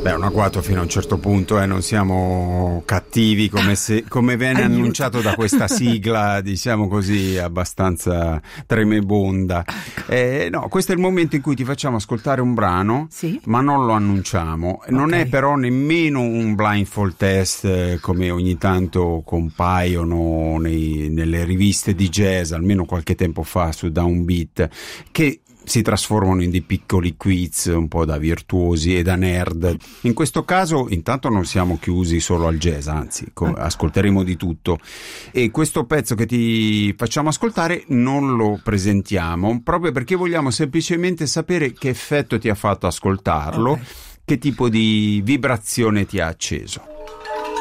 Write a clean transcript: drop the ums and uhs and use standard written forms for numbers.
Beh, un agguato fino a un certo punto, non siamo cattivi come viene annunciato da questa sigla, diciamo così, abbastanza tremebonda. No, questo è il momento in cui ti facciamo ascoltare un brano, sì? ma non lo annunciamo. Non è però nemmeno un blindfold test come ogni tanto compaiono nelle riviste di jazz, almeno qualche tempo fa su Downbeat, che si trasformano in dei piccoli quiz un po' da virtuosi e da nerd. In questo caso intanto non siamo chiusi solo al jazz, anzi ascolteremo di tutto, e questo pezzo che ti facciamo ascoltare non lo presentiamo proprio perché vogliamo semplicemente sapere che effetto ti ha fatto ascoltarlo, che tipo di vibrazione ti ha acceso.